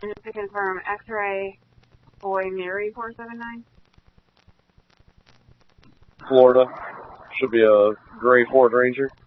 And just to confirm, X-ray Boy Mary 479. Florida. Should be a gray Ford Ranger.